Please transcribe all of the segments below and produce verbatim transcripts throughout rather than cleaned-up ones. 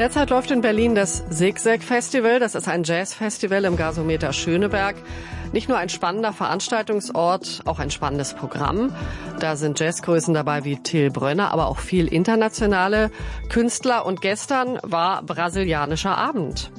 Derzeit läuft in Berlin das Sigsag-Festival. Das ist ein Jazzfestival im Gasometer Schöneberg. Nicht nur ein spannender Veranstaltungsort, auch ein spannendes Programm. Da sind Jazzgrößen dabei wie Till Brönner, aber auch viel internationale Künstler. Und gestern war brasilianischer Abend.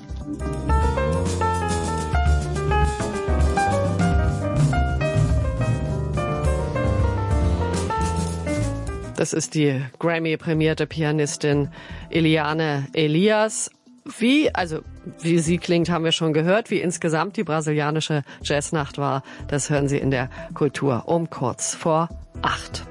Das ist die Grammy-prämierte Pianistin Eliane Elias. Wie, also wie sie klingt, haben wir schon gehört. Wie insgesamt die brasilianische Jazznacht war, das hören Sie in der Kultur um kurz vor acht.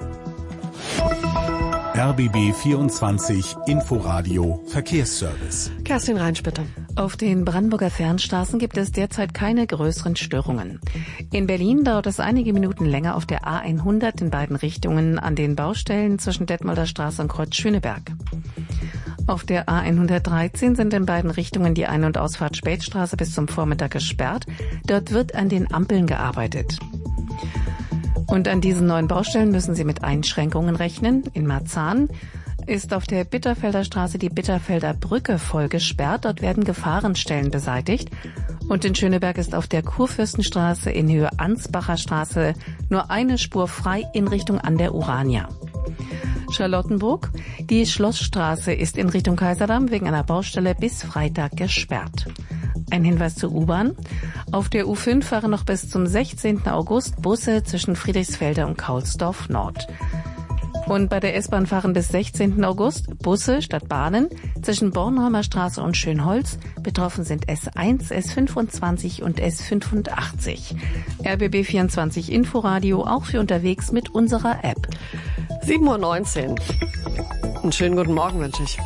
R B B vierundzwanzig Inforadio Verkehrsservice. Kerstin Reinsch, bitte. Auf den Brandenburger Fernstraßen gibt es derzeit keine größeren Störungen. In Berlin dauert es einige Minuten länger auf der A hundert in beiden Richtungen an den Baustellen zwischen Detmolder Straße und Kreuz Schöneberg. Auf der A hundertdreizehn sind in beiden Richtungen die Ein- und Ausfahrt Spätstraße bis zum Vormittag gesperrt. Dort wird an den Ampeln gearbeitet. Und an diesen neuen Baustellen müssen Sie mit Einschränkungen rechnen. In Marzahn ist auf der Bitterfelder Straße die Bitterfelder Brücke voll gesperrt. Dort werden Gefahrenstellen beseitigt. Und in Schöneberg ist auf der Kurfürstenstraße in Höhe Ansbacher Straße nur eine Spur frei in Richtung an der Urania. Charlottenburg. Die Schlossstraße ist in Richtung Kaiserdamm wegen einer Baustelle bis Freitag gesperrt. Ein Hinweis zur U-Bahn. Auf der U fünf fahren noch bis zum sechzehnten August Busse zwischen Friedrichsfelde und Kaulsdorf Nord. Und bei der S-Bahn fahren bis sechzehnten August Busse statt Bahnen zwischen Bornholmer Straße und Schönholz. Betroffen sind S eins, S fünfundzwanzig und S fünfundachtzig. R B B vierundzwanzig Inforadio auch für unterwegs mit unserer App. sieben Uhr neunzehn. Einen schönen guten Morgen wünsche ich.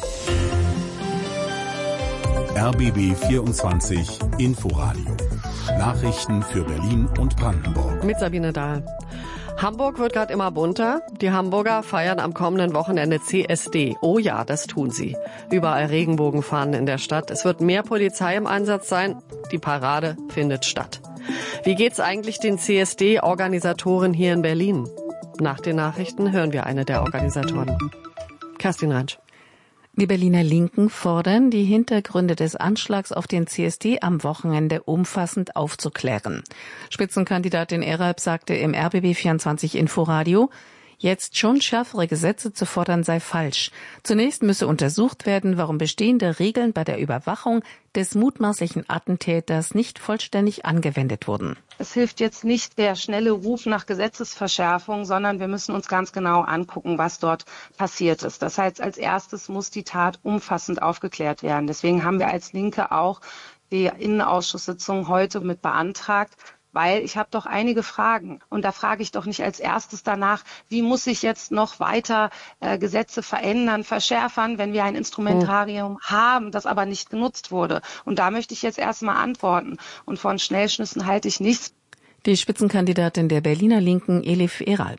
R B B vierundzwanzig Inforadio. Nachrichten für Berlin und Brandenburg. Mit Sabine Dahl. Hamburg wird gerade immer bunter. Die Hamburger feiern am kommenden Wochenende C S D. Oh ja, das tun sie. Überall Regenbogenfahnen in der Stadt. Es wird mehr Polizei im Einsatz sein. Die Parade findet statt. Wie geht's eigentlich den C S D-Organisatoren hier in Berlin? Nach den Nachrichten hören wir eine der Organisatoren. Kerstin Reinsch. Die Berliner Linken fordern, die Hintergründe des Anschlags auf den C S D am Wochenende umfassend aufzuklären. Spitzenkandidatin Eralb sagte im R B B vierundzwanzig Inforadio, jetzt schon schärfere Gesetze zu fordern sei falsch. Zunächst müsse untersucht werden, warum bestehende Regeln bei der Überwachung des mutmaßlichen Attentäters nicht vollständig angewendet wurden. Es hilft jetzt nicht der schnelle Ruf nach Gesetzesverschärfung, sondern wir müssen uns ganz genau angucken, was dort passiert ist. Das heißt, als erstes muss die Tat umfassend aufgeklärt werden. Deswegen haben wir als Linke auch die Innenausschusssitzung heute mit beantragt, weil ich habe doch einige Fragen. Und da frage ich doch nicht als erstes danach, wie muss ich jetzt noch weiter äh, Gesetze verändern, verschärfern, wenn wir ein Instrumentarium mhm. haben, das aber nicht genutzt wurde. Und da möchte ich jetzt erstmal antworten. Und von Schnellschnüssen halte ich nichts. Die Spitzenkandidatin der Berliner Linken, Elif Eralb.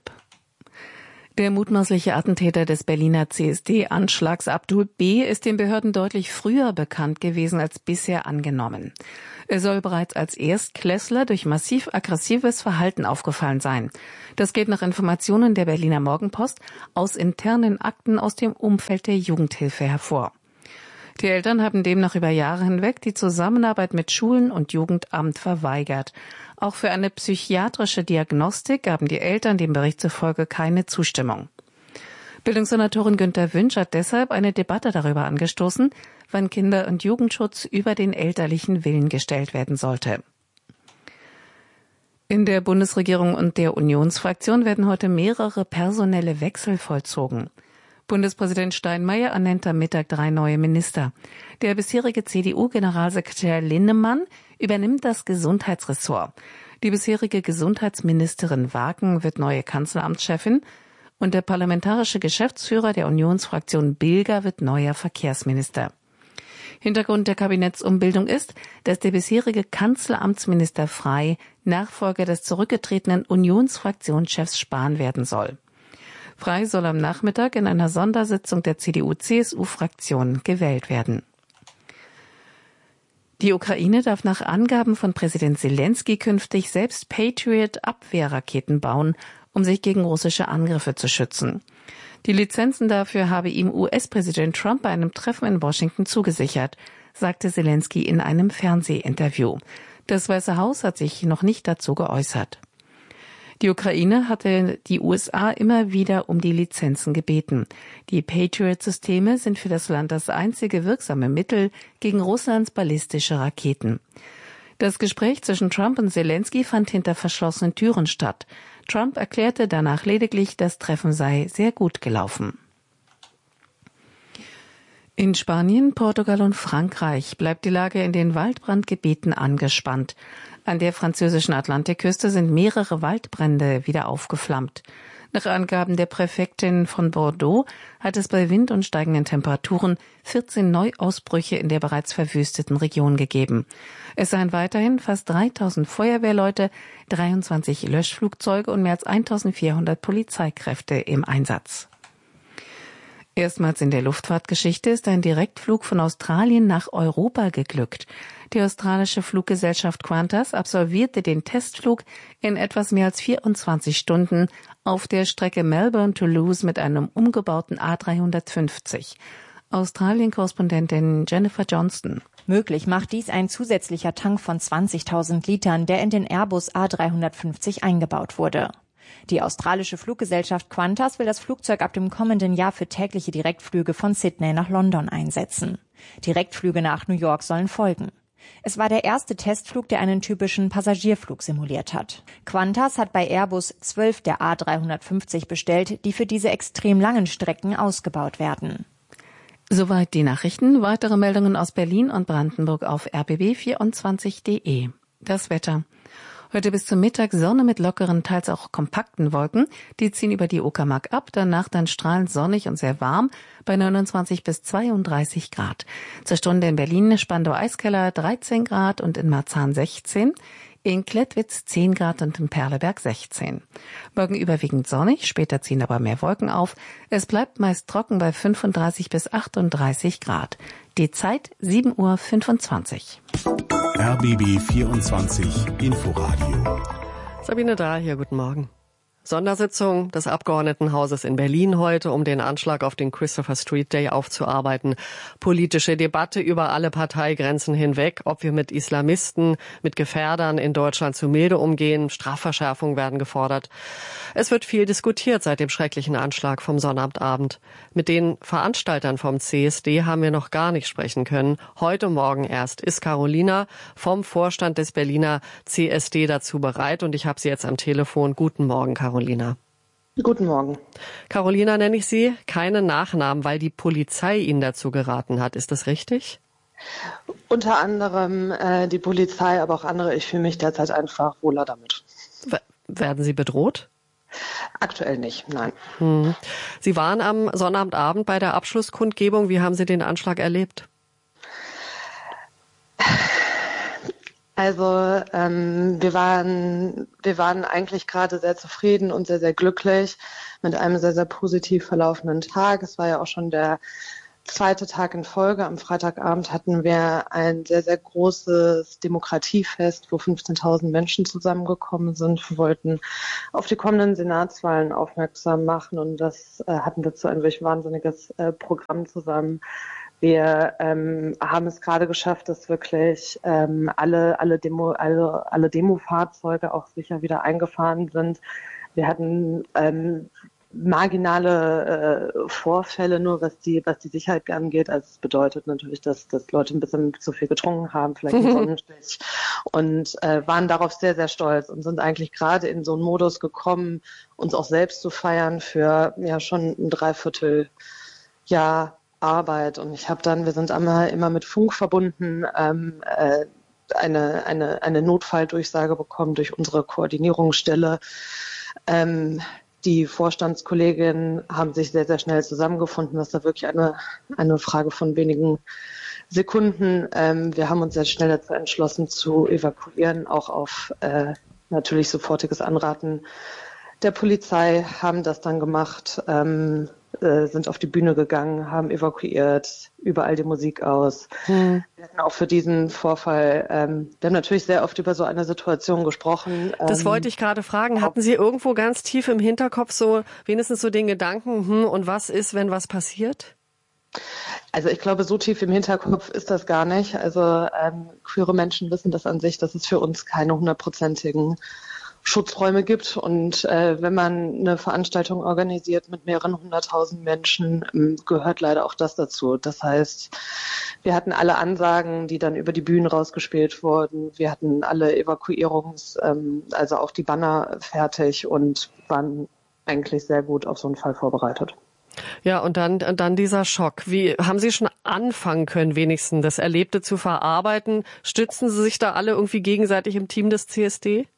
Der mutmaßliche Attentäter des Berliner C S D-Anschlags Abdul B. ist den Behörden deutlich früher bekannt gewesen als bisher angenommen. Er soll bereits als Erstklässler durch massiv aggressives Verhalten aufgefallen sein. Das geht nach Informationen der Berliner Morgenpost aus internen Akten aus dem Umfeld der Jugendhilfe hervor. Die Eltern haben demnach über Jahre hinweg die Zusammenarbeit mit Schulen und Jugendamt verweigert. Auch für eine psychiatrische Diagnostik gaben die Eltern dem Bericht zufolge keine Zustimmung. Bildungssenatorin Günter Wünsch hat deshalb eine Debatte darüber angestoßen, wann Kinder- und Jugendschutz über den elterlichen Willen gestellt werden sollte. In der Bundesregierung und der Unionsfraktion werden heute mehrere personelle Wechsel vollzogen. Bundespräsident Steinmeier ernennt am Mittag drei neue Minister. Der bisherige C D U-Generalsekretär Linnemann übernimmt das Gesundheitsressort. Die bisherige Gesundheitsministerin Waken wird neue Kanzleramtschefin und der parlamentarische Geschäftsführer der Unionsfraktion Bilger wird neuer Verkehrsminister. Hintergrund der Kabinettsumbildung ist, dass der bisherige Kanzleramtsminister Frey Nachfolger des zurückgetretenen Unionsfraktionschefs Spahn werden soll. Frey soll am Nachmittag in einer Sondersitzung der C D U-C S U-Fraktion gewählt werden. Die Ukraine darf nach Angaben von Präsident Zelensky künftig selbst Patriot-Abwehrraketen bauen, um sich gegen russische Angriffe zu schützen. Die Lizenzen dafür habe ihm U S-Präsident Trump bei einem Treffen in Washington zugesichert, sagte Zelensky in einem Fernsehinterview. Das Weiße Haus hat sich noch nicht dazu geäußert. Die Ukraine hatte die U S A immer wieder um die Lizenzen gebeten. Die Patriot-Systeme sind für das Land das einzige wirksame Mittel gegen Russlands ballistische Raketen. Das Gespräch zwischen Trump und Zelensky fand hinter verschlossenen Türen statt. Trump erklärte danach lediglich, das Treffen sei sehr gut gelaufen. In Spanien, Portugal und Frankreich bleibt die Lage in den Waldbrandgebieten angespannt. An der französischen Atlantikküste sind mehrere Waldbrände wieder aufgeflammt. Nach Angaben der Präfektin von Bordeaux hat es bei Wind und steigenden Temperaturen vierzehn Neuausbrüche in der bereits verwüsteten Region gegeben. Es seien weiterhin fast dreitausend Feuerwehrleute, dreiundzwanzig Löschflugzeuge und mehr als eintausendvierhundert Polizeikräfte im Einsatz. Erstmals in der Luftfahrtgeschichte ist ein Direktflug von Australien nach Europa geglückt. Die australische Fluggesellschaft Qantas absolvierte den Testflug in etwas mehr als vierundzwanzig Stunden auf der Strecke Melbourne-Toulouse mit einem umgebauten A dreihundertfünfzig. Australien-Korrespondentin Jennifer Johnston. Möglich macht dies ein zusätzlicher Tank von zwanzigtausend Litern, der in den Airbus A dreihundertfünfzig eingebaut wurde. Die australische Fluggesellschaft Qantas will das Flugzeug ab dem kommenden Jahr für tägliche Direktflüge von Sydney nach London einsetzen. Direktflüge nach New York sollen folgen. Es war der erste Testflug, der einen typischen Passagierflug simuliert hat. Qantas hat bei Airbus zwölf der A dreihundertfünfzig bestellt, die für diese extrem langen Strecken ausgebaut werden. Soweit die Nachrichten. Weitere Meldungen aus Berlin und Brandenburg auf r b b vierundzwanzig punkt d e. Das Wetter. Heute bis zum Mittag Sonne mit lockeren, teils auch kompakten Wolken. Die ziehen über die Uckermark ab, danach dann strahlend sonnig und sehr warm bei neunundzwanzig bis zweiunddreißig Grad. Zur Stunde in Berlin Spandau-Eiskeller dreizehn Grad und in Marzahn sechzehn. In Klettwitz zehn Grad und in Perleberg sechzehn. Morgen überwiegend sonnig, später ziehen aber mehr Wolken auf. Es bleibt meist trocken bei fünfunddreißig bis achtunddreißig Grad. Die Zeit sieben Uhr fünfundzwanzig. R B B vierundzwanzig Inforadio. Sabine Dahl hier, guten Morgen. Sondersitzung des Abgeordnetenhauses in Berlin heute, um den Anschlag auf den Christopher Street Day aufzuarbeiten. Politische Debatte über alle Parteigrenzen hinweg, ob wir mit Islamisten, mit Gefährdern in Deutschland zu milde umgehen. Strafverschärfungen werden gefordert. Es wird viel diskutiert seit dem schrecklichen Anschlag vom Sonnabendabend. Mit den Veranstaltern vom C S D haben wir noch gar nicht sprechen können. Heute Morgen erst ist Carolina vom Vorstand des Berliner C S D dazu bereit und ich habe sie jetzt am Telefon. Guten Morgen, Carolina. Carolina. Guten Morgen. Carolina nenne ich Sie, keine Nachnamen, weil die Polizei Ihnen dazu geraten hat. Ist das richtig? Unter anderem äh, die Polizei, aber auch andere. Ich fühle mich derzeit einfach wohler damit. W- werden Sie bedroht? Aktuell nicht, nein. Hm. Sie waren am Sonnabendabend bei der Abschlusskundgebung. Wie haben Sie den Anschlag erlebt? Also ähm, wir waren wir waren eigentlich gerade sehr zufrieden und sehr, sehr glücklich mit einem sehr, sehr positiv verlaufenden Tag. Es war ja auch schon der zweite Tag in Folge. Am Freitagabend hatten wir ein sehr, sehr großes Demokratiefest, wo fünfzehntausend Menschen zusammengekommen sind. Wir wollten auf die kommenden Senatswahlen aufmerksam machen und das äh, hatten wir zu ein wirklich wahnsinniges äh, Programm zusammen. Wir ähm, haben es gerade geschafft, dass wirklich ähm, alle alle Demo alle, alle Demo-Fahrzeuge auch sicher wieder eingefahren sind. Wir hatten ähm, marginale äh, Vorfälle, nur was die was die Sicherheit angeht. Also es bedeutet natürlich, dass dass Leute ein bisschen zu viel getrunken haben, vielleicht einen Sonnenstich und äh, waren darauf sehr sehr stolz und sind eigentlich gerade in so einen Modus gekommen, uns auch selbst zu feiern für ja schon ein Dreivierteljahr Arbeit. Und ich habe dann, wir sind immer, immer mit Funk verbunden, ähm, äh, eine, eine, eine Notfalldurchsage bekommen durch unsere Koordinierungsstelle. Ähm, die Vorstandskolleginnen haben sich sehr, sehr schnell zusammengefunden. Das war wirklich eine, eine Frage von wenigen Sekunden. Ähm, wir haben uns sehr schnell dazu entschlossen zu evakuieren, auch auf äh, natürlich sofortiges Anraten der Polizei, haben das dann gemacht. Ähm, äh, sind auf die Bühne gegangen, haben evakuiert, überall die Musik aus. Hm. Wir hatten auch für diesen Vorfall, ähm, wir haben natürlich sehr oft über so eine Situation gesprochen. Das ähm, wollte ich gerade fragen. Hatten Sie irgendwo ganz tief im Hinterkopf so wenigstens so den Gedanken, hm, und was ist, wenn was passiert? Also ich glaube, so tief im Hinterkopf ist das gar nicht. Also ähm, queere Menschen wissen das an sich, dass es für uns keine hundertprozentigen Schutzräume gibt. Und äh, wenn man eine Veranstaltung organisiert mit mehreren hunderttausend Menschen, ähm, gehört leider auch das dazu. Das heißt, wir hatten alle Ansagen, die dann über die Bühnen rausgespielt wurden. Wir hatten alle Evakuierungs-, ähm, also auch die Banner fertig und waren eigentlich sehr gut auf so einen Fall vorbereitet. Ja, und dann, dann dieser Schock. Wie haben Sie schon anfangen können, wenigstens das Erlebte zu verarbeiten? Stützen Sie sich da alle irgendwie gegenseitig im Team des C S D?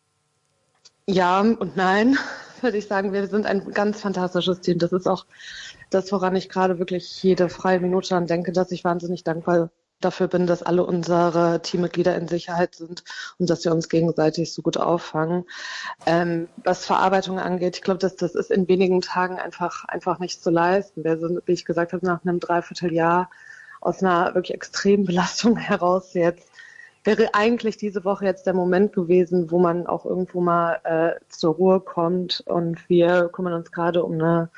Ja und nein, würde ich sagen. Wir sind ein ganz fantastisches Team. Das ist auch das, woran ich gerade wirklich jede freie Minute an denke, dass ich wahnsinnig dankbar dafür bin, dass alle unsere Teammitglieder in Sicherheit sind und dass wir uns gegenseitig so gut auffangen. Ähm, was Verarbeitung angeht, ich glaube, dass das ist in wenigen Tagen einfach einfach nicht zu leisten. Wir sind, wie ich gesagt habe, nach einem Dreivierteljahr aus einer wirklich extremen Belastung heraus jetzt, wäre eigentlich diese Woche jetzt der Moment gewesen, wo man auch irgendwo mal äh, zur Ruhe kommt, und wir kümmern uns gerade um eine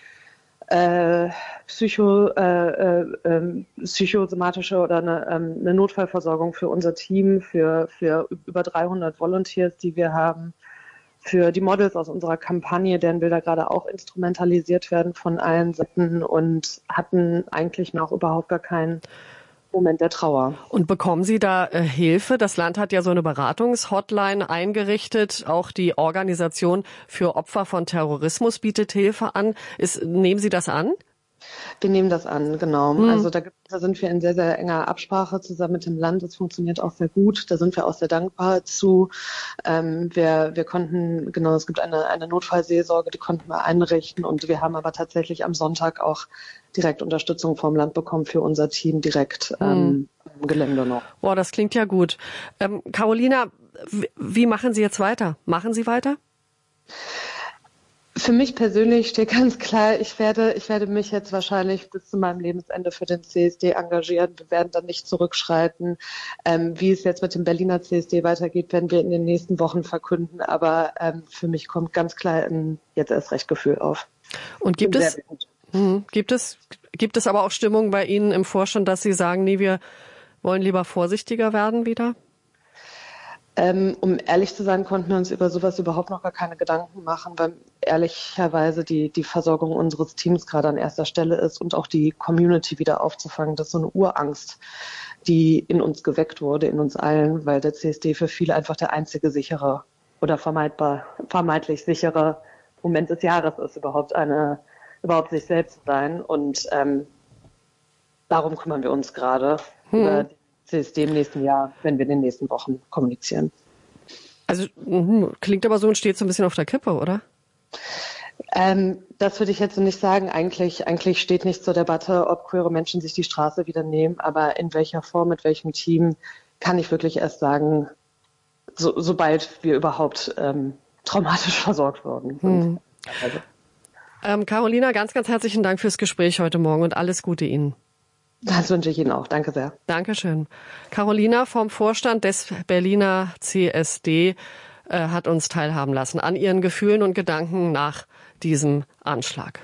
Äh, Psycho, äh, äh, psychosomatische oder eine, ähm, eine Notfallversorgung für unser Team, für, für über dreihundert Volunteers, die wir haben, für die Models aus unserer Kampagne, deren Bilder gerade auch instrumentalisiert werden von allen Seiten, und hatten eigentlich noch überhaupt gar keinen Moment der Trauer. Und bekommen Sie da äh, Hilfe? Das Land hat ja so eine Beratungshotline eingerichtet. Auch die Organisation für Opfer von Terrorismus bietet Hilfe an. Ist, nehmen Sie das an? Wir nehmen das an, genau. Hm. Also da, gibt, da sind wir in sehr, sehr enger Absprache zusammen mit dem Land. Das funktioniert auch sehr gut. Da sind wir auch sehr dankbar zu. Ähm, wir, wir konnten, genau, es gibt eine, eine Notfallseelsorge, die konnten wir einrichten. Und wir haben aber tatsächlich am Sonntag auch direkt Unterstützung vom Land bekommen für unser Team direkt hm. ähm, im Gelände noch. Boah, das klingt ja gut. Ähm, Carolina, wie, wie machen Sie jetzt weiter? Machen Sie weiter? Für mich persönlich steht ganz klar, ich werde, ich werde mich jetzt wahrscheinlich bis zu meinem Lebensende für den C S D engagieren. Wir werden dann nicht zurückschreiten. Ähm, wie es jetzt mit dem Berliner C S D weitergeht, werden wir in den nächsten Wochen verkünden. Aber ähm, für mich kommt ganz klar ein jetzt erst recht Gefühl auf. Und gibt es, mh, gibt es, gibt es aber auch Stimmung bei Ihnen im Vorstand, dass Sie sagen, nee, wir wollen lieber vorsichtiger werden wieder? Ähm, um ehrlich zu sein, konnten wir uns über sowas überhaupt noch gar keine Gedanken machen, weil ehrlicherweise die, die Versorgung unseres Teams gerade an erster Stelle ist und auch die Community wieder aufzufangen. Das ist so eine Urangst, die in uns geweckt wurde, in uns allen, weil der C S D für viele einfach der einzige sichere oder vermeidbar, vermeintlich sichere Moment des Jahres ist, überhaupt eine, überhaupt sich selbst zu sein. Und ähm, darum kümmern wir uns gerade hm. über die C S D im nächsten Jahr, wenn wir in den nächsten Wochen kommunizieren. Also klingt aber so und steht so ein bisschen auf der Kippe, oder? Ähm, das würde ich jetzt so nicht sagen. Eigentlich, eigentlich steht nicht zur Debatte, ob queere Menschen sich die Straße wieder nehmen, aber in welcher Form, mit welchem Team, kann ich wirklich erst sagen, so, sobald wir überhaupt ähm, traumatisch versorgt worden sind. Hm. Also. Ähm, Carolina, ganz, ganz herzlichen Dank fürs Gespräch heute Morgen und alles Gute Ihnen. Das wünsche ich Ihnen auch. Danke sehr. Dankeschön. Carolina vom Vorstand des Berliner C S D äh, hat uns teilhaben lassen an ihren Gefühlen und Gedanken nach diesem Anschlag.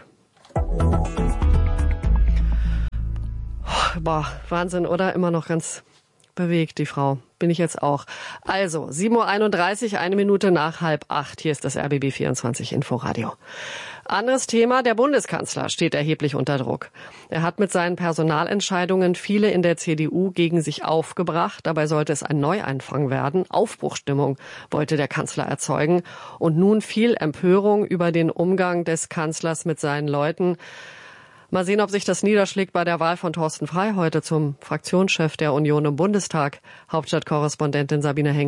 Boah, Wahnsinn, oder? Immer noch ganz bewegt, die Frau. Bin ich jetzt auch. Also, sieben Uhr einunddreißig, eine Minute nach halb acht. Hier ist das R B B vierundzwanzig Inforadio. Anderes Thema, der Bundeskanzler steht erheblich unter Druck. Er hat mit seinen Personalentscheidungen viele in der C D U gegen sich aufgebracht. Dabei sollte es ein Neuanfang werden. Aufbruchstimmung wollte der Kanzler erzeugen. Und nun viel Empörung über den Umgang des Kanzlers mit seinen Leuten. Mal sehen, ob sich das niederschlägt bei der Wahl von Thorsten Frey heute zum Fraktionschef der Union im Bundestag. Hauptstadtkorrespondentin Sabine Henkel.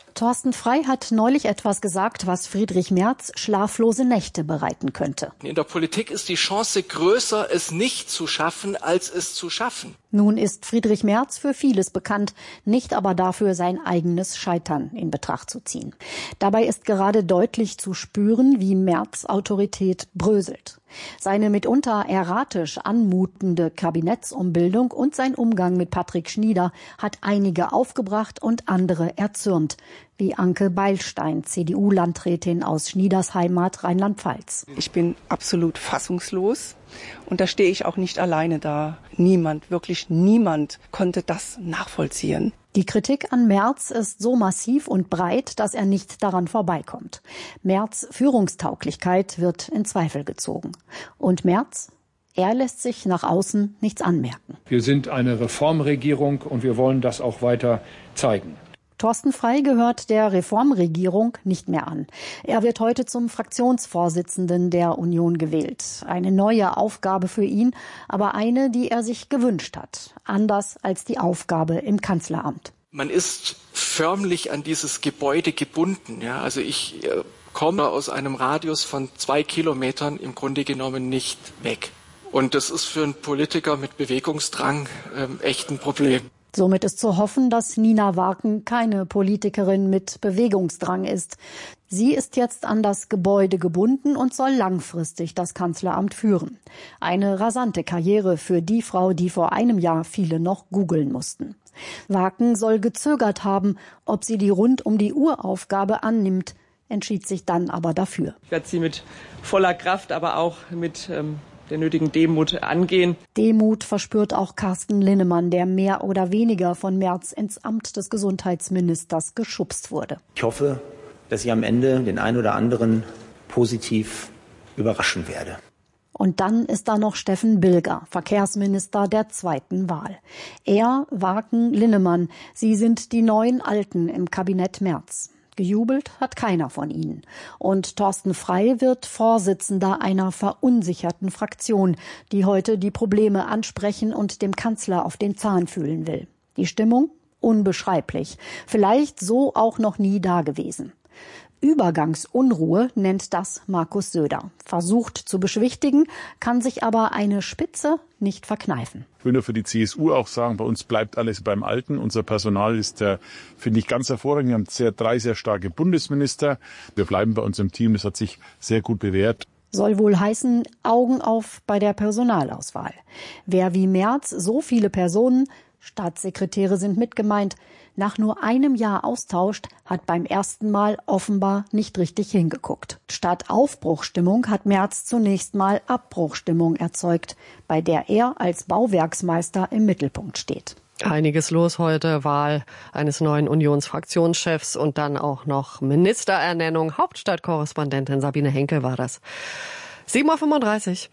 Thorsten Frey hat neulich etwas gesagt, was Friedrich Merz schlaflose Nächte bereiten könnte. In der Politik ist die Chance größer, es nicht zu schaffen, als es zu schaffen. Nun ist Friedrich Merz für vieles bekannt, nicht aber dafür, sein eigenes Scheitern in Betracht zu ziehen. Dabei ist gerade deutlich zu spüren, wie Merz' Autorität bröselt. Seine mitunter erratisch anmutende Kabinettsumbildung und sein Umgang mit Patrick Schnieder hat einige aufgebracht und andere erzürnt, wie Anke Beilstein, C D U-Landrätin aus Schnieders Heimat Rheinland-Pfalz. Ich bin absolut fassungslos und da stehe ich auch nicht alleine da. Niemand, wirklich niemand konnte das nachvollziehen. Die Kritik an Merz ist so massiv und breit, dass er nicht daran vorbeikommt. Merz' Führungstauglichkeit wird in Zweifel gezogen. Und Merz? Er lässt sich nach außen nichts anmerken. Wir sind eine Reformregierung und wir wollen das auch weiter zeigen. Thorsten Frey gehört der Reformregierung nicht mehr an. Er wird heute zum Fraktionsvorsitzenden der Union gewählt. Eine neue Aufgabe für ihn, aber eine, die er sich gewünscht hat. Anders als die Aufgabe im Kanzleramt. Man ist förmlich an dieses Gebäude gebunden. Ja, also ich äh, komme aus einem Radius von zwei Kilometern im Grunde genommen nicht weg. Und das ist für einen Politiker mit Bewegungsdrang äh, echt ein Problem. Somit ist zu hoffen, dass Nina Warken keine Politikerin mit Bewegungsdrang ist. Sie ist jetzt an das Gebäude gebunden und soll langfristig das Kanzleramt führen. Eine rasante Karriere für die Frau, die vor einem Jahr viele noch googeln mussten. Warken soll gezögert haben, ob sie die Rund-um-die-Uhr-Aufgabe annimmt, entschied sich dann aber dafür. Ich werde sie mit voller Kraft, aber auch mit ähm der nötigen Demut angehen. Demut verspürt auch Carsten Linnemann, der mehr oder weniger von Merz ins Amt des Gesundheitsministers geschubst wurde. Ich hoffe, dass ich am Ende den einen oder anderen positiv überraschen werde. Und dann ist da noch Steffen Bilger, Verkehrsminister der zweiten Wahl. Er, Warken, Linnemann, sie sind die neuen Alten im Kabinett Merz. Gejubelt hat keiner von ihnen. Und Thorsten Frey wird Vorsitzender einer verunsicherten Fraktion, die heute die Probleme ansprechen und dem Kanzler auf den Zahn fühlen will. Die Stimmung? Unbeschreiblich. Vielleicht so auch noch nie dagewesen. Übergangsunruhe nennt das Markus Söder. Versucht zu beschwichtigen, kann sich aber eine Spitze nicht verkneifen. Ich will nur für die C S U auch sagen, bei uns bleibt alles beim Alten. Unser Personal ist, äh, finde ich, ganz hervorragend. Wir haben sehr, drei sehr starke Bundesminister. Wir bleiben bei uns im Team. Das hat sich sehr gut bewährt. Soll wohl heißen, Augen auf bei der Personalauswahl. Wer wie Merz so viele Personen, Staatssekretäre sind mitgemeint, nach nur einem Jahr austauscht, hat beim ersten Mal offenbar nicht richtig hingeguckt. Statt Aufbruchstimmung hat Merz zunächst mal Abbruchstimmung erzeugt, bei der er als Bauwerksmeister im Mittelpunkt steht. Einiges los heute, Wahl eines neuen Unionsfraktionschefs und dann auch noch Ministerernennung. Hauptstadtkorrespondentin Sabine Henkel war das. sieben Uhr fünfunddreißig.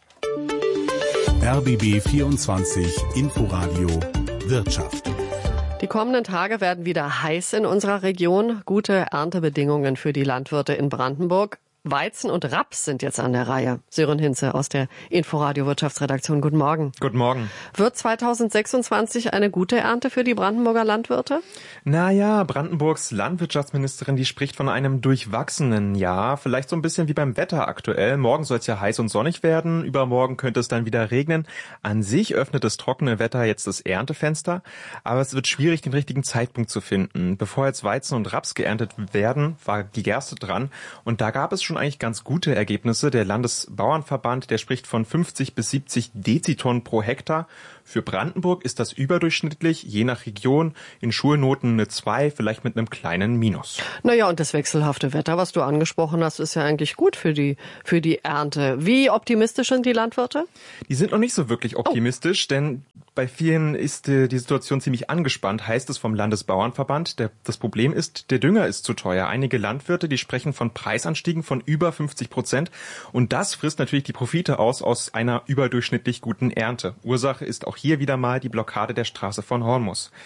R B B vierundzwanzig Inforadio Wirtschaft. Die kommenden Tage werden wieder heiß in unserer Region. Gute Erntebedingungen für die Landwirte in Brandenburg. Weizen und Raps sind jetzt an der Reihe. Sören Hinze aus der Inforadio Wirtschaftsredaktion. Guten Morgen. Guten Morgen. Wird zweitausendsechsundzwanzig eine gute Ernte für die Brandenburger Landwirte? Naja, Brandenburgs Landwirtschaftsministerin, die spricht von einem durchwachsenen Jahr. Vielleicht so ein bisschen wie beim Wetter aktuell. Morgen soll es ja heiß und sonnig werden. Übermorgen könnte es dann wieder regnen. An sich öffnet das trockene Wetter jetzt das Erntefenster. Aber es wird schwierig, den richtigen Zeitpunkt zu finden. Bevor jetzt Weizen und Raps geerntet werden, war die Gerste dran. Und da gab es schon eigentlich ganz gute Ergebnisse. Der Landesbauernverband, der spricht von fünfzig bis siebzig Dezitonnen pro Hektar. Für Brandenburg ist das überdurchschnittlich, je nach Region, in Schulnoten eine zwei, vielleicht mit einem kleinen Minus. Naja, und das wechselhafte Wetter, was du angesprochen hast, ist ja eigentlich gut für die, für die Ernte. Wie optimistisch sind die Landwirte? Die sind noch nicht so wirklich optimistisch, oh. denn bei vielen ist äh, die Situation ziemlich angespannt, heißt es vom Landesbauernverband. Der, das Problem ist, der Dünger ist zu teuer. Einige Landwirte, die sprechen von Preisanstiegen von über fünfzig Prozent. Und das frisst natürlich die Profite aus aus einer überdurchschnittlich guten Ernte. Ursache ist auch hier wieder mal die Blockade der Straße von Hornmus.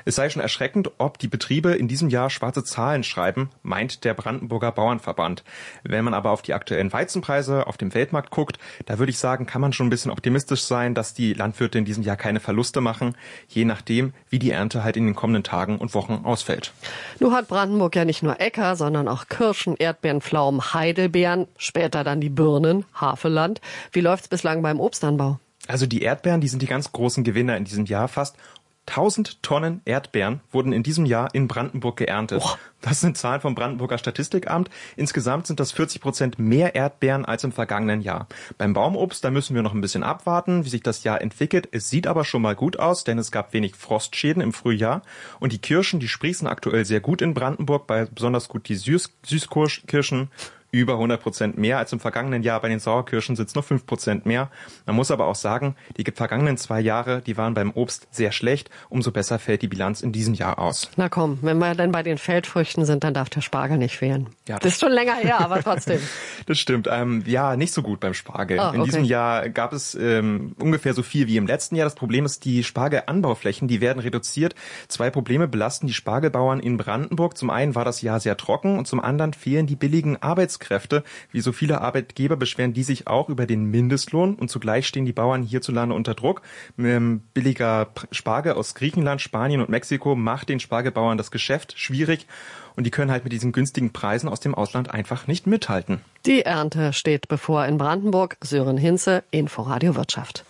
Es sei schon erschreckend, ob die Betriebe in diesem Jahr schwarze Zahlen schreiben, meint der Brandenburger Bauernverband. Wenn man aber auf die aktuellen Weizenpreise auf dem Weltmarkt guckt, da würde ich sagen, kann man schon ein bisschen optimistisch sein, dass die Landwirte in diesem Jahr keine Verluste machen, je nachdem, wie die Ernte halt in den kommenden Tagen und Wochen ausfällt. Nun hat Brandenburg ja nicht nur Äcker, sondern auch Kirschen, Erdbeeren, Pflaumen, Heidelbeeren, später dann die Birnen, Havelland. Wie läuft's bislang beim Obstanbau? Also die Erdbeeren, die sind die ganz großen Gewinner in diesem Jahr. Fast tausend Tonnen Erdbeeren wurden in diesem Jahr in Brandenburg geerntet. Oh. Das sind Zahlen vom Brandenburger Statistikamt. Insgesamt sind das vierzig Prozent mehr Erdbeeren als im vergangenen Jahr. Beim Baumobst, da müssen wir noch ein bisschen abwarten, wie sich das Jahr entwickelt. Es sieht aber schon mal gut aus, denn es gab wenig Frostschäden im Frühjahr. Und die Kirschen, die sprießen aktuell sehr gut in Brandenburg, bei besonders gut die Süß- Süßkirschen. Über hundert Prozent mehr als im vergangenen Jahr. Bei den Sauerkirschen sind es nur fünf Prozent mehr. Man muss aber auch sagen, die vergangenen zwei Jahre, die waren beim Obst sehr schlecht. Umso besser fällt die Bilanz in diesem Jahr aus. Na komm, wenn wir dann bei den Feldfrüchten sind, dann darf der Spargel nicht fehlen. Ja, das, das ist schon länger her, aber trotzdem. Das stimmt. Ähm, ja, nicht so gut beim Spargel. Oh, okay. In diesem Jahr gab es ähm, ungefähr so viel wie im letzten Jahr. Das Problem ist, die Spargelanbauflächen, die werden reduziert. Zwei Probleme belasten die Spargelbauern in Brandenburg. Zum einen war das Jahr sehr trocken und zum anderen fehlen die billigen Arbeitskräfte. Wie so viele Arbeitgeber beschweren die sich auch über den Mindestlohn und zugleich stehen die Bauern hierzulande unter Druck. Billiger Spargel aus Griechenland, Spanien und Mexiko macht den Spargelbauern das Geschäft schwierig und die können halt mit diesen günstigen Preisen aus dem Ausland einfach nicht mithalten. Die Ernte steht bevor in Brandenburg. Sören Hinze, Inforadio Wirtschaft.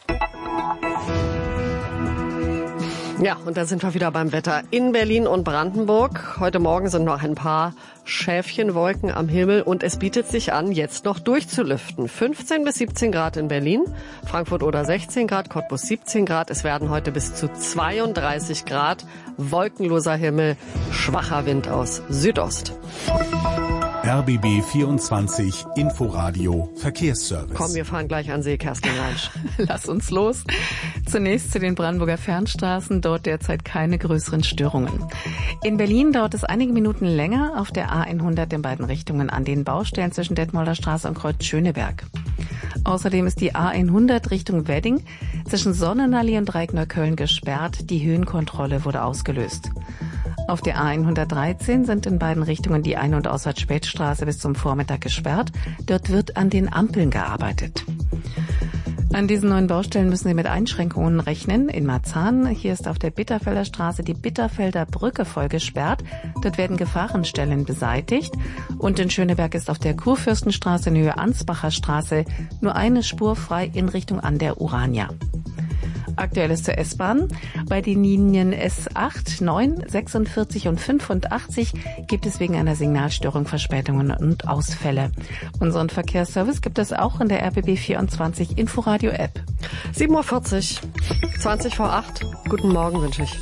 Ja, und da sind wir wieder beim Wetter in Berlin und Brandenburg. Heute Morgen sind noch ein paar Schäfchenwolken am Himmel und es bietet sich an, jetzt noch durchzulüften. fünfzehn bis siebzehn Grad in Berlin, Frankfurt oder sechzehn Grad, Cottbus siebzehn Grad. Es werden heute bis zu zweiunddreißig Grad, wolkenloser Himmel, schwacher Wind aus Südost. R B B vierundzwanzig Inforadio Verkehrsservice. Komm, wir fahren gleich an See, Kerstin Reinsch. Lass uns los. Zunächst zu den Brandenburger Fernstraßen, dort derzeit keine größeren Störungen. In Berlin dauert es einige Minuten länger auf der A hundert in beiden Richtungen an den Baustellen zwischen Detmolder Straße und Kreuz Schöneberg. Außerdem ist die A hundert Richtung Wedding zwischen Sonnenallee und Dreieck-Neukölln gesperrt. Die Höhenkontrolle wurde ausgelöst. Auf der A hundertdreizehn sind in beiden Richtungen die Ein- und Ausfahrtsspätstraße bis zum Vormittag gesperrt. Dort wird an den Ampeln gearbeitet. An diesen neuen Baustellen müssen Sie mit Einschränkungen rechnen. In Marzahn, hier ist auf der Bitterfelder Straße die Bitterfelder Brücke voll gesperrt. Dort werden Gefahrenstellen beseitigt. Und in Schöneberg ist auf der Kurfürstenstraße in Höhe Ansbacher Straße nur eine Spur frei in Richtung an der Urania. Aktuelles zur S-Bahn. Bei den Linien S acht, neun, sechsundvierzig und fünfundachtzig gibt es wegen einer Signalstörung Verspätungen und Ausfälle. Unseren Verkehrsservice gibt es auch in der R B B vierundzwanzig Inforadio App. sieben Uhr vierzig, zwanzig vor acht. Guten Morgen wünsche ich.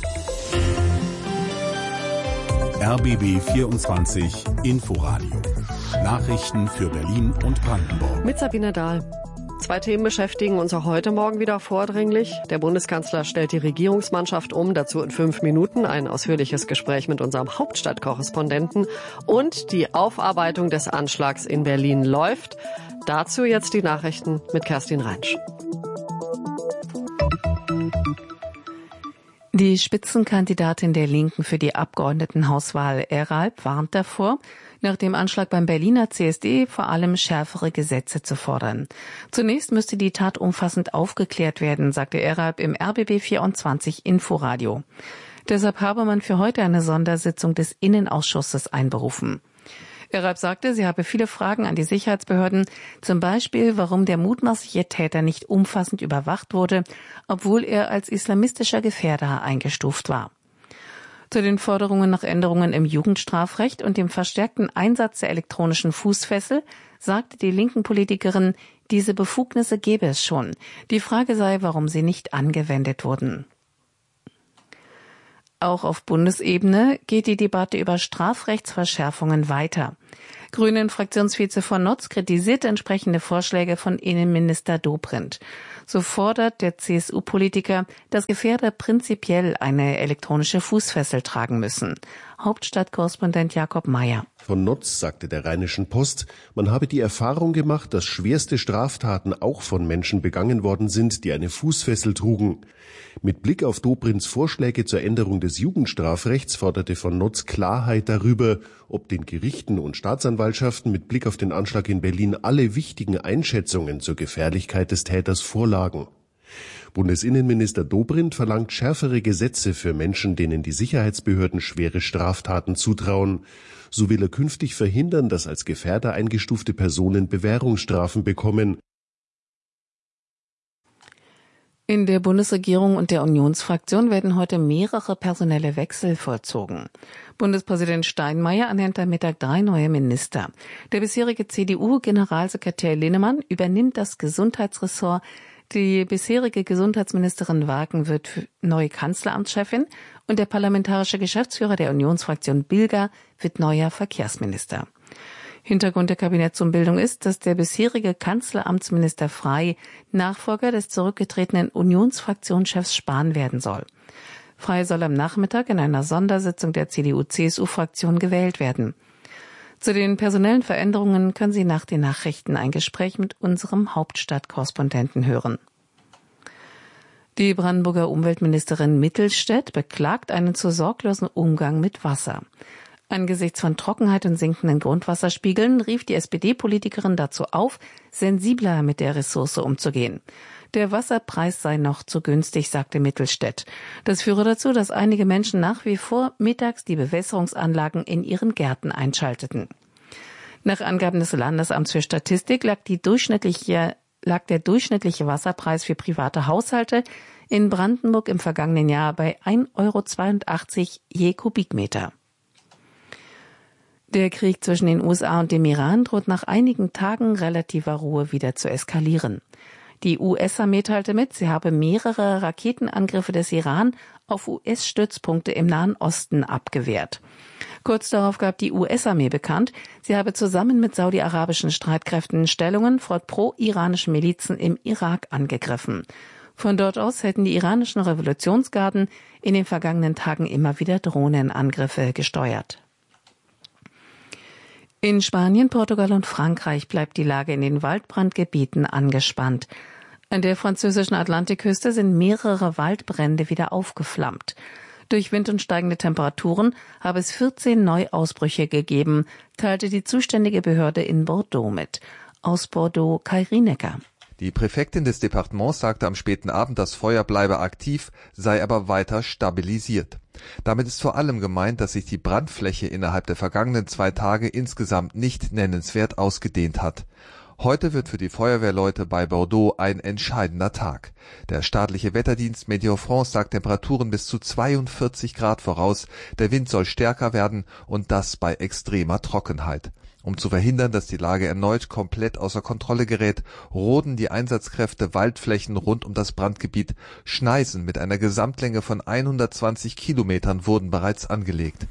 R B B vierundzwanzig Inforadio. Nachrichten für Berlin und Brandenburg. Mit Sabine Dahl. Zwei Themen beschäftigen uns auch heute Morgen wieder vordringlich. Der Bundeskanzler stellt die Regierungsmannschaft um, dazu in fünf Minuten ein ausführliches Gespräch mit unserem Hauptstadtkorrespondenten. Und die Aufarbeitung des Anschlags in Berlin läuft. Dazu jetzt die Nachrichten mit Kerstin Reinsch. Die Spitzenkandidatin der Linken für die Abgeordnetenhauswahl Eralp warnt davor, nach dem Anschlag beim Berliner C S D vor allem schärfere Gesetze zu fordern. Zunächst müsste die Tat umfassend aufgeklärt werden, sagte Eralp im R B B vierundzwanzig Inforadio. Deshalb habe man für heute eine Sondersitzung des Innenausschusses einberufen. Eralp sagte, sie habe viele Fragen an die Sicherheitsbehörden, zum Beispiel, warum der mutmaßliche Täter nicht umfassend überwacht wurde, obwohl er als islamistischer Gefährder eingestuft war. Zu den Forderungen nach Änderungen im Jugendstrafrecht und dem verstärkten Einsatz der elektronischen Fußfessel sagte die linken Politikerin, diese Befugnisse gäbe es schon. Die Frage sei, warum sie nicht angewendet wurden. Auch auf Bundesebene geht die Debatte über Strafrechtsverschärfungen weiter. Grünen-Fraktionsvize von Notz kritisiert entsprechende Vorschläge von Innenminister Dobrindt. So fordert der C S U-Politiker, dass Gefährder prinzipiell eine elektronische Fußfessel tragen müssen. Hauptstadtkorrespondent Jakob Mayer. Von Notz sagte der Rheinischen Post, man habe die Erfahrung gemacht, dass schwerste Straftaten auch von Menschen begangen worden sind, die eine Fußfessel trugen. Mit Blick auf Dobrindts Vorschläge zur Änderung des Jugendstrafrechts forderte von Notz Klarheit darüber, ob den Gerichten und Staatsanwaltschaften mit Blick auf den Anschlag in Berlin alle wichtigen Einschätzungen zur Gefährlichkeit des Täters vorlagen. Bundesinnenminister Dobrindt verlangt schärfere Gesetze für Menschen, denen die Sicherheitsbehörden schwere Straftaten zutrauen. So will er künftig verhindern, dass als Gefährder eingestufte Personen Bewährungsstrafen bekommen. In der Bundesregierung und der Unionsfraktion werden heute mehrere personelle Wechsel vollzogen. Bundespräsident Steinmeier ernennt am Mittag drei neue Minister. Der bisherige C D U-Generalsekretär Linnemann übernimmt das Gesundheitsressort. Die bisherige Gesundheitsministerin Wagen wird neue Kanzleramtschefin und der parlamentarische Geschäftsführer der Unionsfraktion Bilger wird neuer Verkehrsminister. Hintergrund der Kabinettsumbildung ist, dass der bisherige Kanzleramtsminister Frey Nachfolger des zurückgetretenen Unionsfraktionschefs Spahn werden soll. Frey soll am Nachmittag in einer Sondersitzung der C D U C S U-Fraktion gewählt werden. Zu den personellen Veränderungen können Sie nach den Nachrichten ein Gespräch mit unserem Hauptstadtkorrespondenten hören. Die Brandenburger Umweltministerin Mittelstädt beklagt einen zu sorglosen Umgang mit Wasser. Angesichts von Trockenheit und sinkenden Grundwasserspiegeln rief die S P D-Politikerin dazu auf, sensibler mit der Ressource umzugehen. Der Wasserpreis sei noch zu günstig, sagte Mittelstädt. Das führe dazu, dass einige Menschen nach wie vor mittags die Bewässerungsanlagen in ihren Gärten einschalteten. Nach Angaben des Landesamts für Statistik lag, die durchschnittliche, lag der durchschnittliche Wasserpreis für private Haushalte in Brandenburg im vergangenen Jahr bei ein Euro zweiundachtzig je Kubikmeter. Der Krieg zwischen den U S A und dem Iran droht nach einigen Tagen relativer Ruhe wieder zu eskalieren. Die U S-Armee teilte mit, sie habe mehrere Raketenangriffe des Iran auf U S-Stützpunkte im Nahen Osten abgewehrt. Kurz darauf gab die U S-Armee bekannt, sie habe zusammen mit saudi-arabischen Streitkräften Stellungen von pro-iranischen Milizen im Irak angegriffen. Von dort aus hätten die iranischen Revolutionsgarden in den vergangenen Tagen immer wieder Drohnenangriffe gesteuert. In Spanien, Portugal und Frankreich bleibt die Lage in den Waldbrandgebieten angespannt. An der französischen Atlantikküste sind mehrere Waldbrände wieder aufgeflammt. Durch Wind und steigende Temperaturen habe es vierzehn Neuausbrüche gegeben, teilte die zuständige Behörde in Bordeaux mit. Aus Bordeaux, Kai Rienecker. Die Präfektin des Departements sagte am späten Abend, das Feuer bleibe aktiv, sei aber weiter stabilisiert. Damit ist vor allem gemeint, dass sich die Brandfläche innerhalb der vergangenen zwei Tage insgesamt nicht nennenswert ausgedehnt hat. Heute wird für die Feuerwehrleute bei Bordeaux ein entscheidender Tag. Der staatliche Wetterdienst Météo France sagt Temperaturen bis zu zweiundvierzig Grad voraus. Der Wind soll stärker werden und das bei extremer Trockenheit. Um zu verhindern, dass die Lage erneut komplett außer Kontrolle gerät, roden die Einsatzkräfte Waldflächen rund um das Brandgebiet. Schneisen mit einer Gesamtlänge von hundertzwanzig Kilometern wurden bereits angelegt.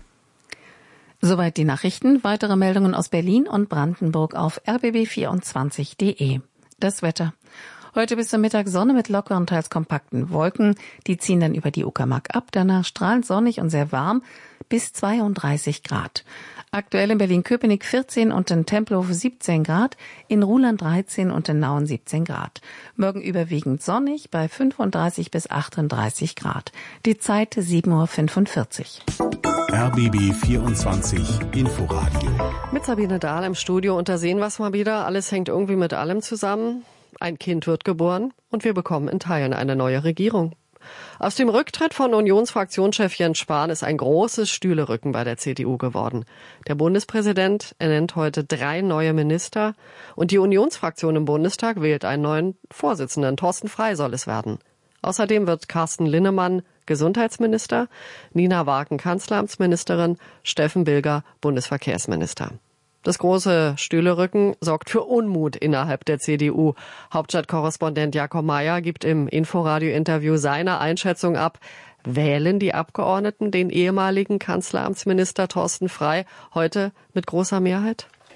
Soweit die Nachrichten. Weitere Meldungen aus Berlin und Brandenburg auf r b b vierundzwanzig punkt d e. Das Wetter. Heute bis zum Mittag Sonne mit lockeren, teils kompakten Wolken. Die ziehen dann über die Uckermark ab. Danach strahlend sonnig und sehr warm bis zweiunddreißig Grad. Aktuell in Berlin-Köpenick vierzehn und in Tempelhof siebzehn Grad, in Ruhland dreizehn und in Nauen siebzehn Grad. Morgen überwiegend sonnig bei fünfunddreißig bis achtunddreißig Grad. Die Zeit sieben Uhr fünfundvierzig. R B B vierundzwanzig Inforadio. Mit Sabine Dahl im Studio und da sehen wir es mal wieder. Alles hängt irgendwie mit allem zusammen. Ein Kind wird geboren und wir bekommen in Teilen eine neue Regierung. Aus dem Rücktritt von Unionsfraktionschef Jens Spahn ist ein großes Stühlerücken bei der C D U geworden. Der Bundespräsident ernennt heute drei neue Minister und die Unionsfraktion im Bundestag wählt einen neuen Vorsitzenden. Thorsten Frey soll es werden. Außerdem wird Carsten Linnemann Gesundheitsminister, Nina Wagen Kanzleramtsministerin, Steffen Bilger Bundesverkehrsminister. Das große Stühlerücken sorgt für Unmut innerhalb der C D U. Hauptstadtkorrespondent Jakob Mayer gibt im Inforadio-Interview seine Einschätzung ab. Wählen die Abgeordneten den ehemaligen Kanzleramtsminister Thorsten Frey heute mit großer Mehrheit?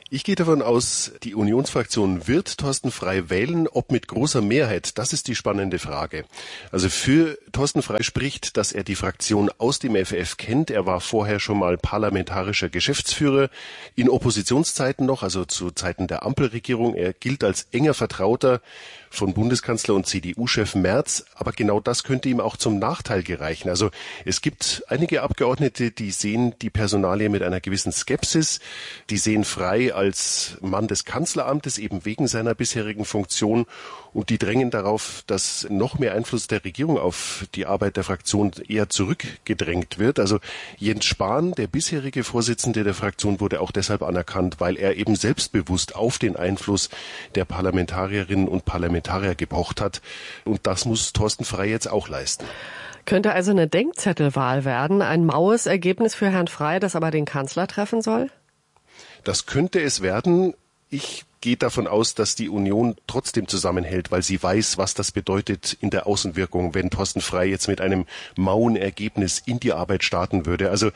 Ich gehe davon aus, die Unionsfraktion wird Thorsten Frey wählen, ob mit großer Mehrheit, das ist die spannende Frage. Also für Thorsten Frey spricht, dass er die Fraktion aus dem F F kennt. Er war vorher schon mal parlamentarischer Geschäftsführer, in Oppositionszeiten noch, also zu Zeiten der Ampelregierung. Er gilt als enger Vertrauter von Bundeskanzler und C D U-Chef Merz, aber genau das könnte ihm auch zum Nachteil gereichen. Also es gibt einige Abgeordnete, die sehen die Personalie mit einer gewissen Skepsis, die sehen Frey als Mann des Kanzleramtes, eben wegen seiner bisherigen Funktion, und die drängen darauf, dass noch mehr Einfluss der Regierung auf die Arbeit der Fraktion eher zurückgedrängt wird. Also Jens Spahn, der bisherige Vorsitzende der Fraktion, wurde auch deshalb anerkannt, weil er eben selbstbewusst auf den Einfluss der Parlamentarierinnen und Parlamentarier gepocht hat. Und das muss Thorsten Frey jetzt auch leisten. Könnte also eine Denkzettelwahl werden, ein maues Ergebnis für Herrn Frey, das aber den Kanzler treffen soll? Das könnte es werden. Ich gehe davon aus, dass die Union trotzdem zusammenhält, weil sie weiß, was das bedeutet in der Außenwirkung, wenn Thorsten Frey jetzt mit einem mauen Ergebnis in die Arbeit starten würde. Also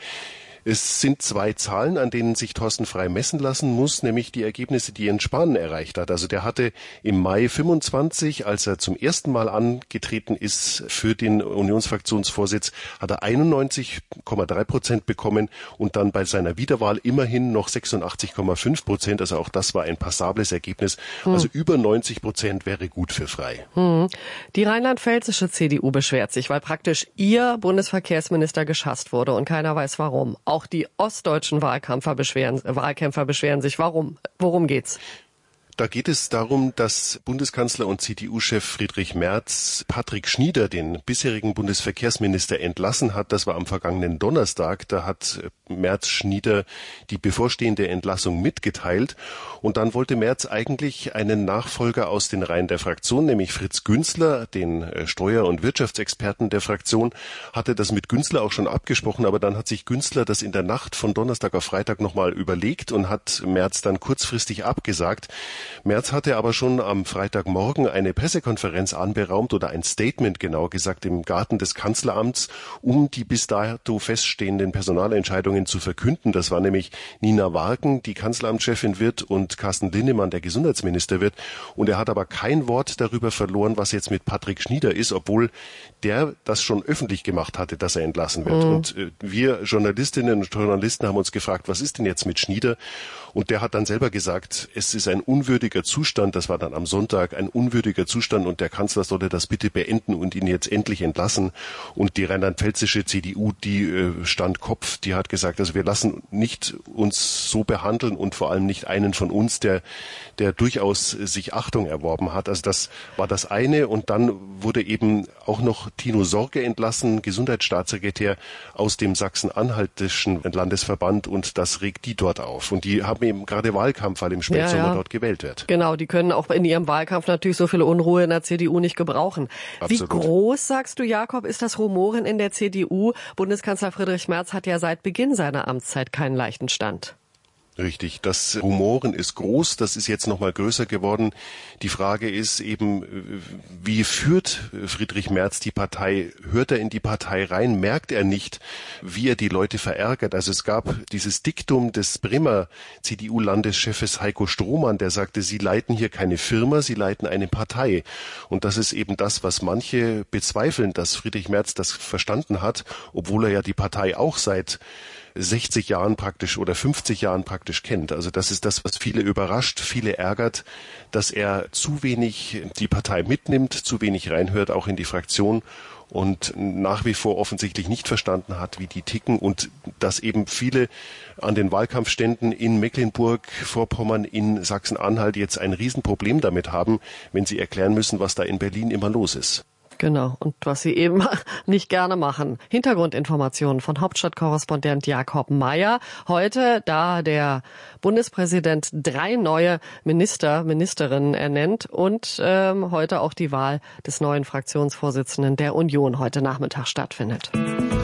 es sind zwei Zahlen, an denen sich Thorsten Frey messen lassen muss, nämlich die Ergebnisse, die Jens Spahn erreicht hat. Also der hatte im Mai fünfundzwanzig, als er zum ersten Mal angetreten ist für den Unionsfraktionsvorsitz, hat er einundneunzig Komma drei Prozent bekommen und dann bei seiner Wiederwahl immerhin noch sechsundachtzig Komma fünf Prozent. Also auch das war ein passables Ergebnis. Hm. Also über neunzig Prozent wäre gut für Frey. Hm. Die rheinland-pfälzische C D U beschwert sich, weil praktisch ihr Bundesverkehrsminister geschasst wurde und keiner weiß warum. Auch die ostdeutschen Wahlkämpfer beschweren, Wahlkämpfer beschweren sich. Warum? Worum geht's? Da geht es darum, dass Bundeskanzler und C D U-Chef Friedrich Merz Patrick Schnieder, den bisherigen Bundesverkehrsminister, entlassen hat. Das war am vergangenen Donnerstag. Da hat Merz Schnieder die bevorstehende Entlassung mitgeteilt. Und dann wollte Merz eigentlich einen Nachfolger aus den Reihen der Fraktion, nämlich Fritz Günzler, den Steuer- und Wirtschaftsexperten der Fraktion, hatte das mit Günzler auch schon abgesprochen. Aber dann hat sich Günzler das in der Nacht von Donnerstag auf Freitag nochmal überlegt und hat Merz dann kurzfristig abgesagt. Merz hatte aber schon am Freitagmorgen eine Pressekonferenz anberaumt oder ein Statement genau gesagt im Garten des Kanzleramts, um die bis dato feststehenden Personalentscheidungen zu verkünden. Das war nämlich Nina Warken, die Kanzleramtschefin wird, und Carsten Linnemann, der Gesundheitsminister wird. Und er hat aber kein Wort darüber verloren, was jetzt mit Patrick Schnieder ist, obwohl der das schon öffentlich gemacht hatte, dass er entlassen wird. Mhm. Und äh, wir Journalistinnen und Journalisten haben uns gefragt, was ist denn jetzt mit Schnieder? Und der hat dann selber gesagt, es ist ein unwürdiger Zustand, das war dann am Sonntag, ein unwürdiger Zustand, und der Kanzler solle das bitte beenden und ihn jetzt endlich entlassen. Und die rheinland-pfälzische C D U, die äh, stand Kopf, die hat gesagt, also wir lassen nicht uns so behandeln und vor allem nicht einen von uns, der, der durchaus äh, sich Achtung erworben hat. Also das war das eine. Und dann wurde eben auch noch Tino Sorge entlassen, Gesundheitsstaatssekretär aus dem Sachsen-Anhaltischen Landesverband, und das regt die dort auf. Und die haben eben gerade Wahlkampf, weil im Spätsommer ja, ja. dort gewählt wird. Genau, die können auch in ihrem Wahlkampf natürlich so viel Unruhe in der C D U nicht gebrauchen. Absolut. Wie groß, sagst du, Jakob, ist das Rumoren in der C D U? Bundeskanzler Friedrich Merz hat ja seit Beginn seiner Amtszeit keinen leichten Stand. Richtig, das Rumoren ist groß, das ist jetzt noch mal größer geworden. Die Frage ist eben, wie führt Friedrich Merz die Partei? Hört er in die Partei rein? Merkt er nicht, wie er die Leute verärgert? Also es gab dieses Diktum des Bremer C D U-Landeschefes Heiko Strohmann, der sagte, Sie leiten hier keine Firma, Sie leiten eine Partei. Und das ist eben das, was manche bezweifeln, dass Friedrich Merz das verstanden hat, obwohl er ja die Partei auch seit sechzig Jahren praktisch oder fünfzig Jahren praktisch kennt. Also das ist das, was viele überrascht, viele ärgert, dass er zu wenig die Partei mitnimmt, zu wenig reinhört, auch in die Fraktion, und nach wie vor offensichtlich nicht verstanden hat, wie die ticken, und dass eben viele an den Wahlkampfständen in Mecklenburg-Vorpommern, in Sachsen-Anhalt jetzt ein Riesenproblem damit haben, wenn sie erklären müssen, was da in Berlin immer los ist. Genau, und was sie eben nicht gerne machen. Hintergrundinformationen von Hauptstadtkorrespondent Jakob Mayer. Heute, da der Bundespräsident drei neue Minister, Ministerinnen ernennt, und ähm, heute auch die Wahl des neuen Fraktionsvorsitzenden der Union heute Nachmittag stattfindet.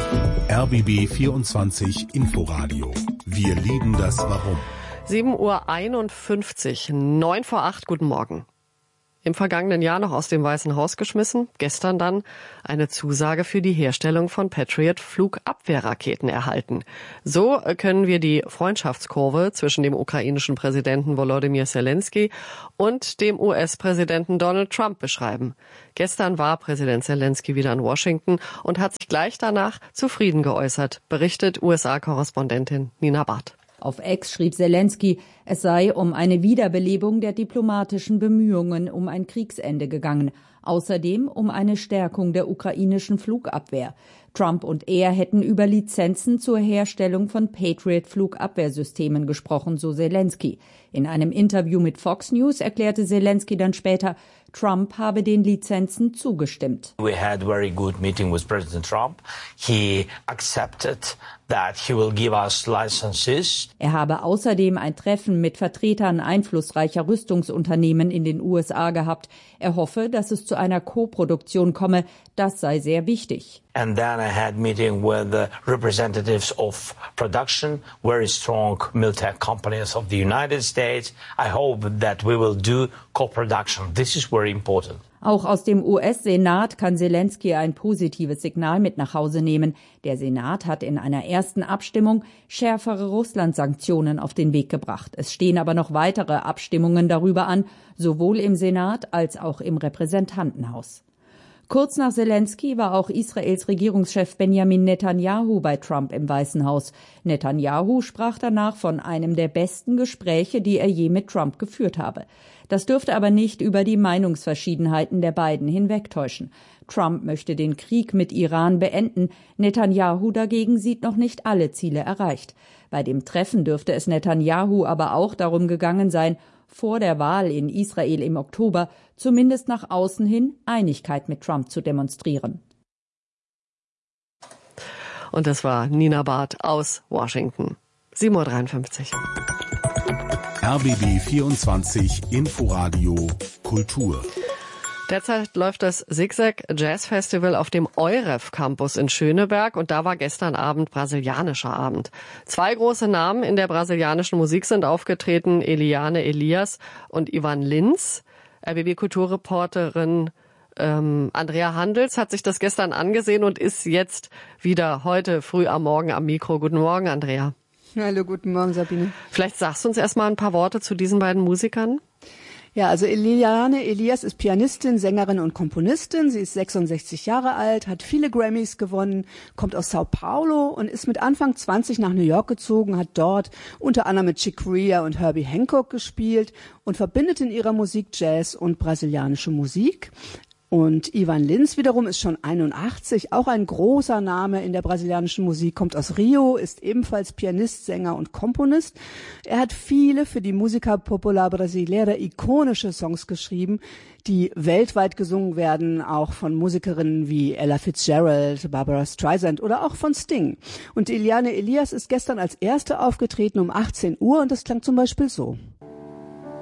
R B B vierundzwanzig Inforadio. Wir lieben das Warum. sieben Uhr einundfünfzig, neun vor acht, guten Morgen. Im vergangenen Jahr noch aus dem Weißen Haus geschmissen, gestern dann eine Zusage für die Herstellung von Patriot-Flugabwehrraketen erhalten. So können wir die Freundschaftskurve zwischen dem ukrainischen Präsidenten Volodymyr Zelensky und dem U S-Präsidenten Donald Trump beschreiben. Gestern war Präsident Zelensky wieder in Washington und hat sich gleich danach zufrieden geäußert, berichtet U S A-Korrespondentin Nina Barth. Auf X schrieb Zelensky, es sei um eine Wiederbelebung der diplomatischen Bemühungen um ein Kriegsende gegangen, außerdem um eine Stärkung der ukrainischen Flugabwehr. Trump und er hätten über Lizenzen zur Herstellung von Patriot-Flugabwehrsystemen gesprochen, so Zelensky. In einem Interview mit Fox News erklärte Zelensky dann später, Trump habe den Lizenzen zugestimmt. We had very good meeting with President Trump. He accepted that he will give us licenses. Er habe außerdem ein Treffen mit Vertretern einflussreicher Rüstungsunternehmen in den U S A gehabt. Er hoffe, dass es zu einer Koproduktion komme. Das sei sehr wichtig. And then I had meeting with the representatives of production, very strong military companies of the United States. I hope that we will do co-production. This is very important. Auch aus dem U S-Senat kann Zelensky ein positives Signal mit nach Hause nehmen. Der Senat hat in einer ersten Abstimmung schärfere Russland-Sanktionen auf den Weg gebracht. Es stehen aber noch weitere Abstimmungen darüber an, sowohl im Senat als auch im Repräsentantenhaus. Kurz nach Zelensky war auch Israels Regierungschef Benjamin Netanyahu bei Trump im Weißen Haus. Netanyahu sprach danach von einem der besten Gespräche, die er je mit Trump geführt habe. Das dürfte aber nicht über die Meinungsverschiedenheiten der beiden hinwegtäuschen. Trump möchte den Krieg mit Iran beenden. Netanyahu dagegen sieht noch nicht alle Ziele erreicht. Bei dem Treffen dürfte es Netanyahu aber auch darum gegangen sein, vor der Wahl in Israel im Oktober zumindest nach außen hin Einigkeit mit Trump zu demonstrieren. Und das war Nina Barth aus Washington. sieben Uhr dreiundfünfzig. R B B vierundzwanzig Inforadio Kultur. Derzeit läuft das Zigzag Jazz Festival auf dem Euref Campus in Schöneberg und da war gestern Abend brasilianischer Abend. Zwei große Namen in der brasilianischen Musik sind aufgetreten, Eliane Elias und Ivan Lins. R B B-Kulturreporterin ähm, Andrea Handels hat sich das gestern angesehen und ist jetzt wieder heute früh am Morgen am Mikro. Guten Morgen, Andrea. Hallo, guten Morgen, Sabine. Vielleicht sagst du uns erst mal ein paar Worte zu diesen beiden Musikern. Ja, also Eliane Elias ist Pianistin, Sängerin und Komponistin. Sie ist sechsundsechzig Jahre alt, hat viele Grammys gewonnen, kommt aus Sao Paulo und ist mit Anfang zwanzig nach New York gezogen, hat dort unter anderem mit Chick Corea und Herbie Hancock gespielt und verbindet in ihrer Musik Jazz und brasilianische Musik. Und Ivan Lins wiederum ist schon einundachtzig, auch ein großer Name in der brasilianischen Musik, kommt aus Rio, ist ebenfalls Pianist, Sänger und Komponist. Er hat viele für die Música Popular Brasileira ikonische Songs geschrieben, die weltweit gesungen werden, auch von Musikerinnen wie Ella Fitzgerald, Barbara Streisand oder auch von Sting. Und Eliane Elias ist gestern als erste aufgetreten um achtzehn Uhr und das klang zum Beispiel so.